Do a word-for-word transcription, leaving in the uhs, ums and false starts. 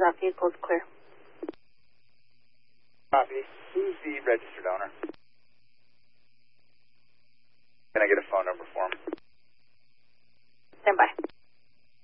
that vehicle is clear. Copy. Who's the registered owner? Can I get a phone number for him?